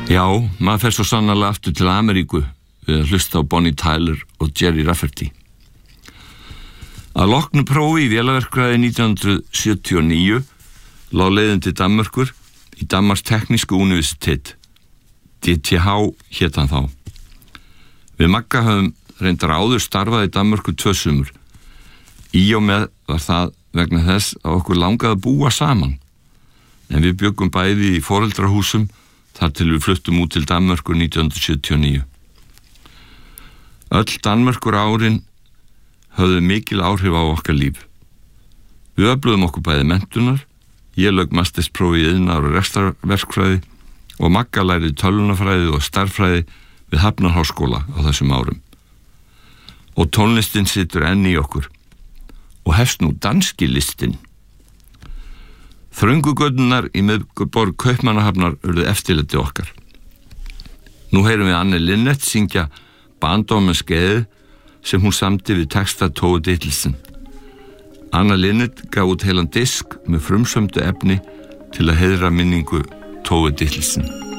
Já, maður fer svo sannarlega aftur til Ameríku við að hlusta á Bonnie Tyler og Jerry Rafferty. Að loknu prófi í vélaverkfræði 1979 lá leiðin til Danmerkur í Danmarks teknísku universitet. DTH hét hann þá. Við Magga höfum reyndar áður starfað í Danmörku 2 sumur. Í og með var það vegna þess að okkur langaði að búa saman. En við bjöggum bæði í foreldrahúsum þar til við fluttum út til Danmörkur 1979. Öll Danmörkur árin höfðu mikil áhrif á okkar líf. Við öfluðum okkur bæði menntunar, ég lauk mastersprófi í iðnaðar- og rekstrarverkfræði og Magga lærði tölvunarfræði og stærðfræði við Hafnarháskóla á þessum árum. Og tónlistin situr enn í okkur og hefst nú danski listin. Þröngugöturnar í miðborg Kaupmannahafnar urðu eftirlæti okkar. Nú heyrum við Anne Linnet syngja Barndom með skeiði sem hún samdi við texta Tove Ditlevsen. Anna Linnet gaf út heilan disk með frumsömdu efni til að heiðra minningu Tove Ditlevsen.